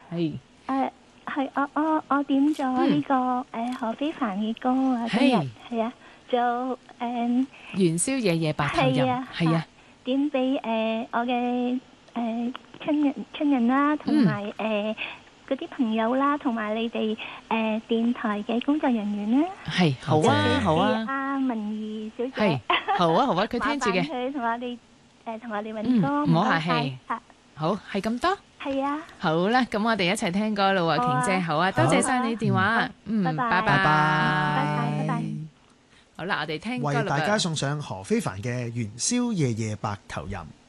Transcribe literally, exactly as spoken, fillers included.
係誒係我我我點咗呢個誒何非凡嘅歌啊，今日係啊，仲有誒元宵夜夜白頭吟，係啊， 點俾誒我嘅誒親人親人啦，同埋誒嗰啲朋友啦，同埋你哋誒電台嘅工作人員啦， 係好啊好啊， 阿文儀小姐， 係好啊好啊，佢聽住嘅， 佢同我哋誒同我哋揾歌， 唔好客氣，好係咁多。 係啊， 好啦，咁我哋一齊聽歌咯喎，瓊姐，好啊，多謝晒你電話，嗯，拜拜，拜拜， 拜拜。 好啦，我哋聽歌啦。 為大家送上何非凡嘅《元宵夜夜白頭吟》。